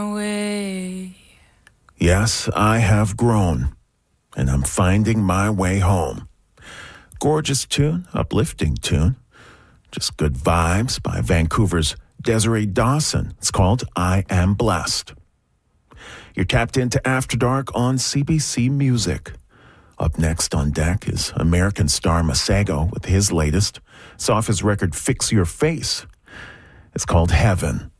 Way. Yes, I have grown, and I'm finding my way home. Gorgeous tune, uplifting tune. Just good vibes by Vancouver's Desiree Dawson. It's called I Am Blessed. You're tapped into After Dark on CBC Music. Up next on deck is American star Masego with his latest. It's off his record Fix Your Face. It's called Heaven.